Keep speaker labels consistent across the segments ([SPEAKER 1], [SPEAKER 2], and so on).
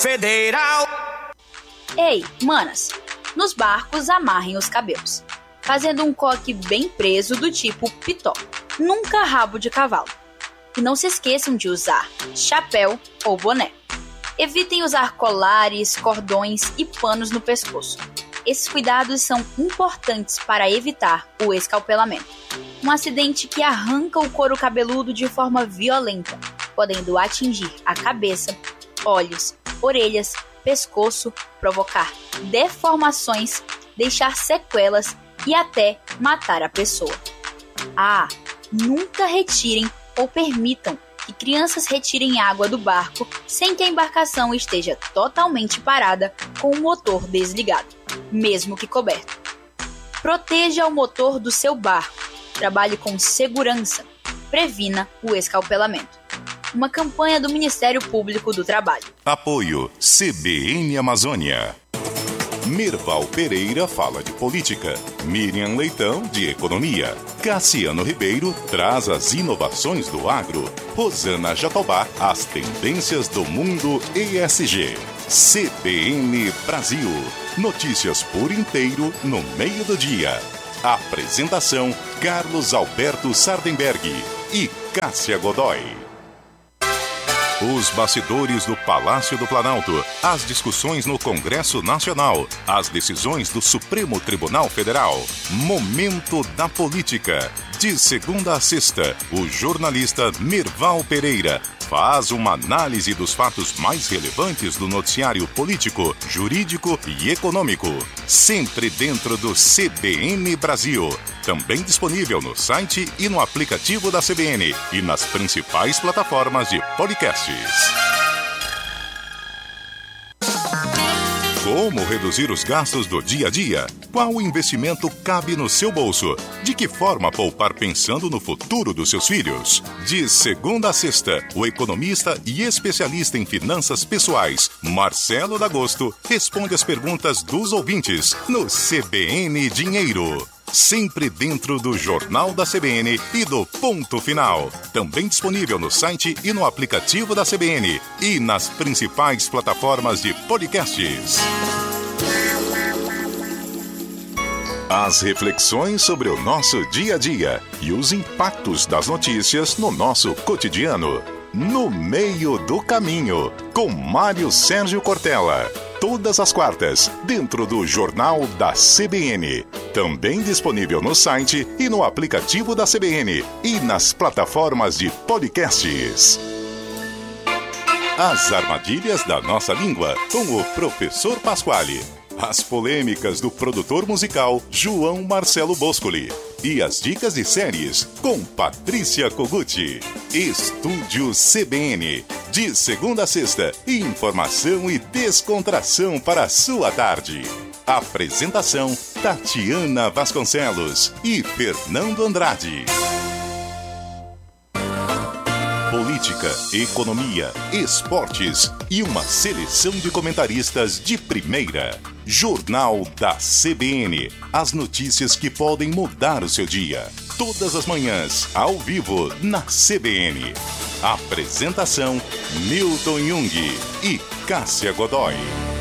[SPEAKER 1] Federal.
[SPEAKER 2] Ei, manas, nos barcos amarrem os cabelos, fazendo um coque bem preso do tipo pitó, nunca rabo de cavalo. E não se esqueçam de usar chapéu ou boné. Evitem usar colares, cordões e panos no pescoço. Esses cuidados são importantes para evitar o escalpelamento, um acidente que arranca o couro cabeludo de forma violenta, podendo atingir a cabeça, olhos, orelhas, pescoço, provocar deformações, deixar sequelas e até matar a pessoa. Nunca retirem ou permitam que crianças retirem água do barco sem que a embarcação esteja totalmente parada com o motor desligado, mesmo que coberto. Proteja o motor do seu barco, trabalhe com segurança, previna o escalpelamento. Uma campanha do Ministério Público do Trabalho.
[SPEAKER 3] Apoio CBN Amazônia. Merval Pereira fala de política, Miriam Leitão de economia, Cassiano Ribeiro traz as inovações do agro, Rosana Jatobá as tendências do mundo ESG. CBN Brasil, notícias por inteiro no meio do dia. Apresentação Carlos Alberto Sardenberg e Cássia Godoy. Os bastidores do Palácio do Planalto, as discussões no Congresso Nacional, as decisões do Supremo Tribunal Federal. Momento da Política. De segunda a sexta, o jornalista Merval Pereira faz uma análise dos fatos mais relevantes do noticiário político, jurídico e econômico. Sempre dentro do CBN Brasil. Também disponível no site e no aplicativo da CBN e nas principais plataformas de podcasts. Como reduzir os gastos do dia a dia? Qual investimento cabe no seu bolso? De que forma poupar pensando no futuro dos seus filhos? De segunda a sexta, o economista e especialista em finanças pessoais, Marcelo D'Agosto, responde as perguntas dos ouvintes no CBN Dinheiro. Sempre dentro do Jornal da CBN e do Ponto Final. Também disponível no site e no aplicativo da CBN e nas principais plataformas de podcasts. As reflexões sobre o nosso dia a dia e os impactos das notícias no nosso cotidiano. No Meio do Caminho, com Mário Sérgio Cortella. Todas as quartas, dentro do Jornal da CBN. Também disponível no site e no aplicativo da CBN e nas plataformas de podcasts. As armadilhas da nossa língua, com o professor Pasquale. As polêmicas do produtor musical João Marcelo Boscoli. E as dicas de séries com Patrícia Koguchi. Estúdio CBN. De segunda a sexta, informação e descontração para a sua tarde. Apresentação Tatiana Vasconcelos e Fernando Andrade. Política, economia, esportes e uma seleção de comentaristas de primeira. Jornal da CBN. As notícias que podem mudar o seu dia. Todas as manhãs, ao vivo, na CBN. Apresentação Newton Jung e Cássia Godoy.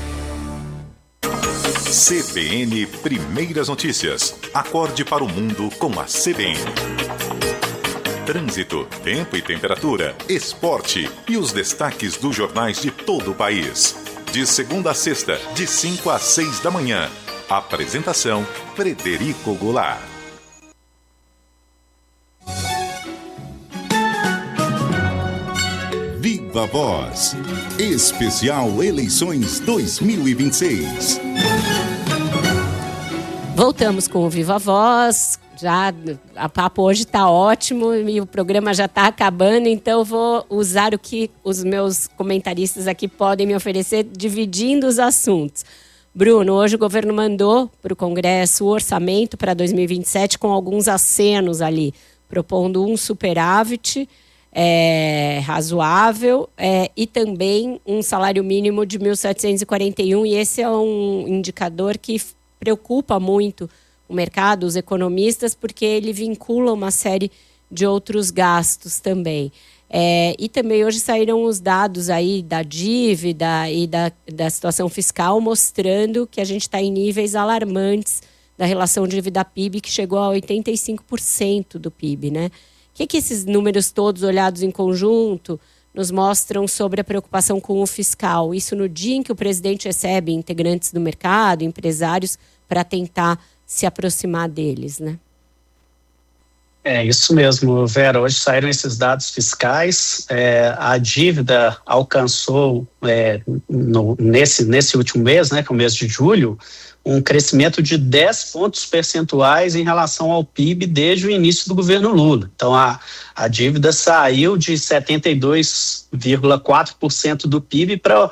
[SPEAKER 3] CBN Primeiras Notícias. Acorde para o mundo com a CBN. Trânsito, tempo e temperatura, esporte e os destaques dos jornais de todo o país. De segunda a sexta, de 5 às 6 da manhã. Apresentação Frederico Goulart. Viva Voz. Especial Eleições 2026.
[SPEAKER 4] Voltamos com o Viva Voz. Já a papo hoje está ótimo e o programa já está acabando, então eu vou usar o que os meus comentaristas aqui podem me oferecer, dividindo os assuntos. Bruno, hoje o governo mandou para o Congresso o orçamento para 2027 com alguns acenos ali, propondo um superávit razoável e também um salário mínimo de 1.741, e esse é um indicador que preocupa muito o mercado, os economistas, porque ele vincula uma série de outros gastos também. E também hoje saíram os dados aí da dívida e da situação fiscal, mostrando que a gente está em níveis alarmantes da relação dívida-PIB, que chegou a 85% do PIB, né? O que esses números todos olhados em conjunto nos mostram sobre a preocupação com o fiscal? Isso no dia em que o presidente recebe integrantes do mercado, empresários, para tentar se aproximar deles, né?
[SPEAKER 1] É isso mesmo, Vera. Hoje saíram esses dados fiscais. A dívida alcançou, nesse último mês, né, que é o mês de julho, um crescimento de 10 pontos percentuais em relação ao PIB desde o início do governo Lula. Então, a dívida saiu de 72,4% do PIB para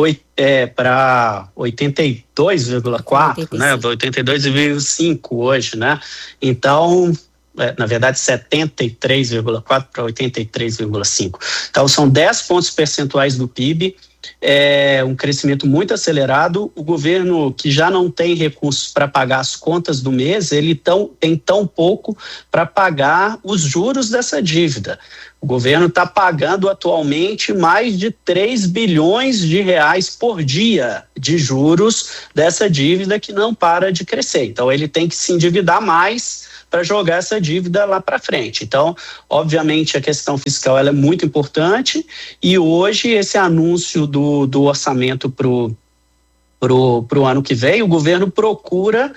[SPEAKER 1] 82,4%, né, 82,5% hoje, né? Então, na verdade, 73,4% para 83,5%. Então, são 10 pontos percentuais do PIB, um crescimento muito acelerado. O governo, que já não tem recursos para pagar as contas do mês, ele tem tão pouco para pagar os juros dessa dívida. O governo está pagando atualmente mais de 3 bilhões de reais por dia de juros dessa dívida que não para de crescer. Então, ele tem que se endividar mais para jogar essa dívida lá para frente. Então, obviamente, a questão fiscal ela é muito importante, e hoje esse anúncio do orçamento pro ano que vem, o governo procura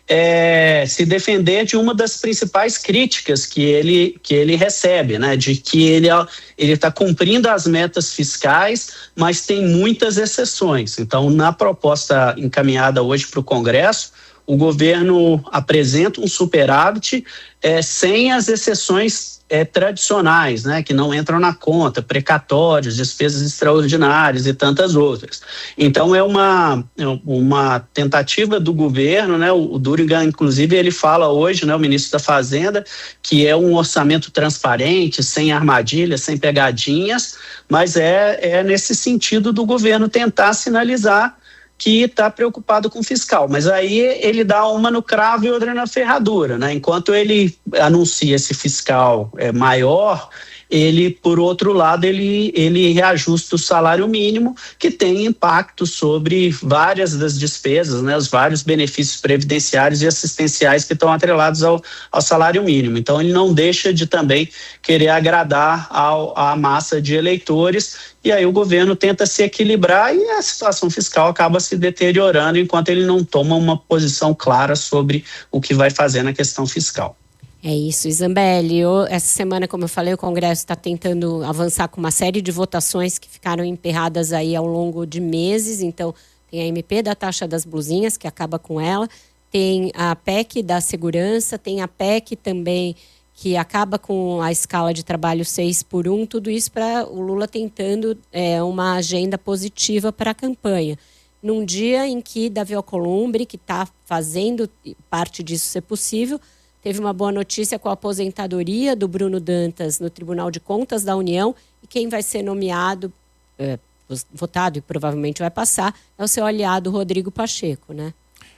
[SPEAKER 1] se defender de uma das principais críticas que ele recebe, né? De que ele está cumprindo as metas fiscais, mas tem muitas exceções. Então, na proposta encaminhada hoje para o Congresso, o governo apresenta um superávit sem as exceções tradicionais, né, que não entram na conta, precatórios, despesas extraordinárias e tantas outras. Então, é uma tentativa do governo, né, o Durigan, inclusive, ele fala hoje, né, o ministro da Fazenda, que é um orçamento transparente, sem armadilhas, sem pegadinhas, mas é nesse sentido do governo tentar sinalizar que está preocupado com o fiscal, mas aí ele dá uma no cravo e outra na ferradura, né? Enquanto ele anuncia esse fiscal maior, ele, por outro lado, ele reajusta o salário mínimo, que tem impacto sobre várias das despesas, né, os vários benefícios previdenciários e assistenciais que estão atrelados ao salário mínimo. Então, ele não deixa de também querer agradar à massa de eleitores, e aí o governo tenta se equilibrar e a situação fiscal acaba se deteriorando enquanto ele não toma uma posição clara sobre o que vai fazer na questão fiscal.
[SPEAKER 4] É isso, Zambelli. Essa semana, como eu falei, o Congresso está tentando avançar com uma série de votações que ficaram emperradas aí ao longo de meses. Então, tem a MP da taxa das blusinhas, que acaba com ela, tem a PEC da segurança, tem a PEC também que acaba com a escala de trabalho 6x1, tudo isso para o Lula tentando uma agenda positiva para a campanha. Num dia em que Davi Alcolumbre, que está fazendo parte disso ser possível, teve uma boa notícia com a aposentadoria do Bruno Dantas no Tribunal de Contas da União, e quem vai ser nomeado, votado e provavelmente vai passar, é o seu aliado Rodrigo Pacheco, né?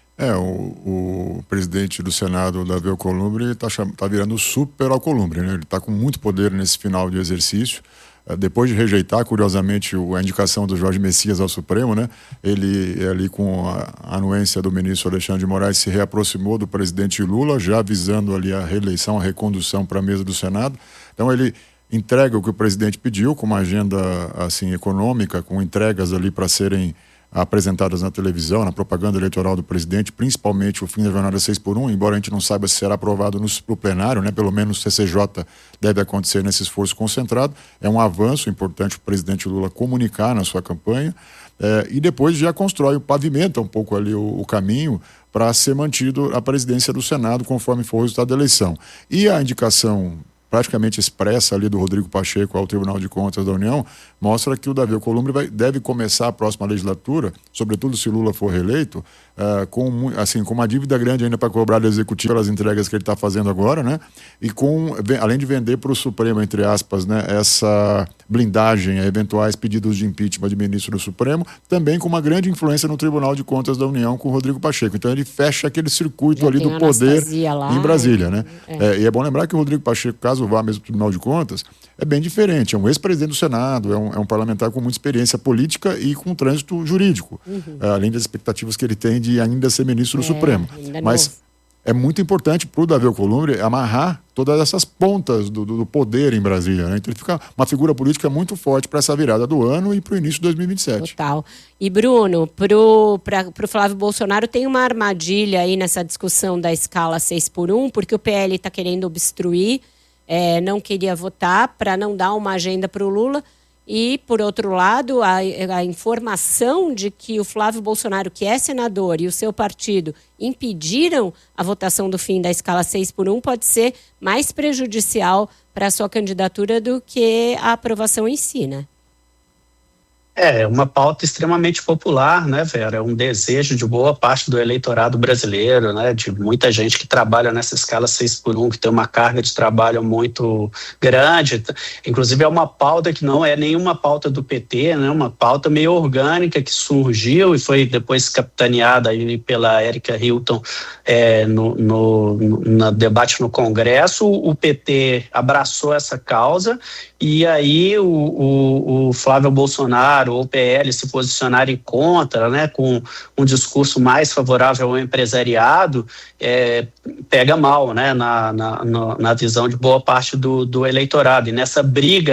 [SPEAKER 5] O presidente do Senado, Davi Alcolumbre, está virando super Alcolumbre, né? Ele está com muito poder nesse final de exercício. Depois de rejeitar, curiosamente, a indicação do Jorge Messias ao Supremo, né? Ele, ali com a anuência do ministro Alexandre de Moraes, se reaproximou do presidente Lula, já visando ali a reeleição, a recondução para a mesa do Senado. Então, ele entrega o que o presidente pediu, com uma agenda assim, econômica, com entregas ali para serem apresentadas na televisão, na propaganda eleitoral do presidente, principalmente o fim da jornada 6x1, embora a gente não saiba se será aprovado no plenário, né? Pelo menos o CCJ deve acontecer nesse esforço concentrado. É um avanço importante o presidente Lula comunicar na sua campanha, e depois já pavimenta um pouco ali o caminho para ser mantido a presidência do Senado conforme for o resultado da eleição. E a indicação praticamente expressa ali do Rodrigo Pacheco ao Tribunal de Contas da União, mostra que o Davi Alcolumbre deve começar a próxima legislatura, sobretudo se Lula for reeleito, com uma dívida grande ainda para cobrar do Executivo pelas entregas que ele está fazendo agora, né? E além de vender para o Supremo, entre aspas, né, essa blindagem a eventuais pedidos de impeachment de ministro do Supremo, também com uma grande influência no Tribunal de Contas da União com o Rodrigo Pacheco. Então ele fecha aquele circuito ali do poder em Brasília, né? E é bom lembrar que o Rodrigo Pacheco, caso caso vá mesmo para o Tribunal de Contas, é bem diferente. É um ex-presidente do Senado, é um parlamentar com muita experiência política e com trânsito jurídico, além das expectativas que ele tem de ainda ser ministro do Supremo. Mas é muito importante para o Davi Alcolumbre amarrar todas essas pontas do poder em Brasília, né? Então ele fica uma figura política muito forte para essa virada do ano e para o início de 2027.
[SPEAKER 4] Total. E Bruno, pro Flávio Bolsonaro tem uma armadilha aí nessa discussão da escala 6x1, porque o PL está querendo obstruir, não queria votar para não dar uma agenda para o Lula. E, por outro lado, a informação de que o Flávio Bolsonaro, que é senador, e o seu partido impediram a votação do fim da escala 6x1 pode ser mais prejudicial para a sua candidatura do que a aprovação em si, né?
[SPEAKER 1] É uma pauta extremamente popular, né, Vera? É um desejo de boa parte do eleitorado brasileiro, né, de muita gente que trabalha nessa escala 6x1, que tem uma carga de trabalho muito grande. Inclusive é uma pauta que não é nenhuma pauta do PT, né, uma pauta meio orgânica que surgiu e foi depois capitaneada aí pela Érica Hilton no debate no Congresso. O PT abraçou essa causa e aí o Flávio Bolsonaro ou o PL se posicionarem contra, né, com um discurso mais favorável ao empresariado, pega mal, né, na visão de boa parte do eleitorado. E nessa briga